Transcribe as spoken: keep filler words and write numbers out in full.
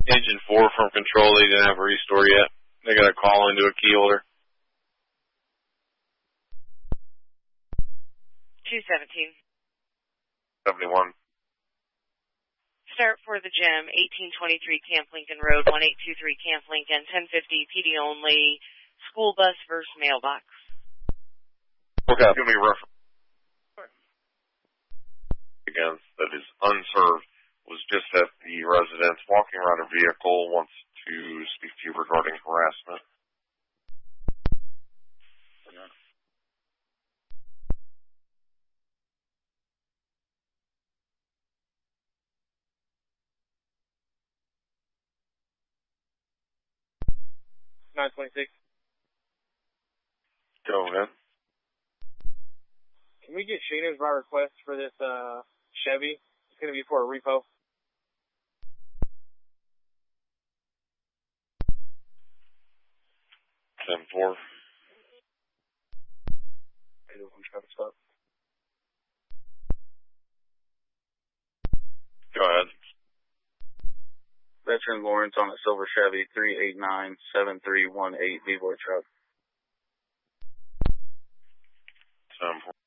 Engine four from control, they didn't have a restore yet. They got a call into a key holder. two seventeen. seventy-one. Start for the gym, eighteen twenty-three Camp Lincoln Road, one eight two three Camp Lincoln, ten fifty P D only, school bus versus mailbox. Okay. Give me a reference. Again, that is unserved, was just at the residence, walking around a vehicle, wants to speak to you regarding harassment. Yeah. nine twenty-six. Go ahead. Can we get Sheena's by request for this uh, Chevy? It's going to be for a repo. ten four. Stop. Go ahead. Veteran Lawrence on a silver Chevy, three eight nine seven three one eight, V-Boy truck. ten four.